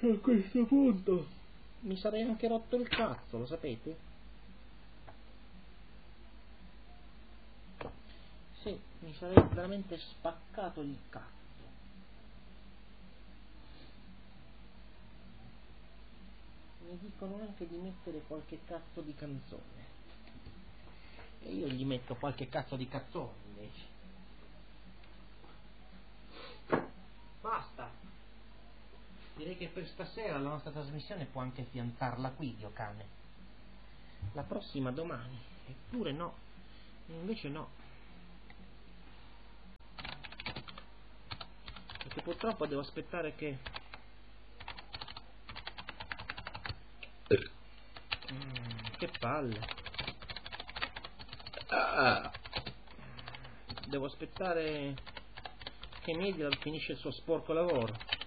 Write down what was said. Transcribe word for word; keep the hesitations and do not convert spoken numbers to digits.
A questo punto mi sarei anche rotto il cazzo, lo sapete? Sì, mi sarei veramente spaccato il cazzo. Mi dicono anche di mettere qualche cazzo di canzone. E io gli metto qualche cazzo di cazzone invece. Basta. Direi che per stasera la nostra trasmissione può anche piantarla qui, Dio cane. La prossima domani. Eppure no. E invece no. Perché purtroppo devo aspettare che... Mm, che palle. Devo aspettare che Media finisce il suo sporco lavoro.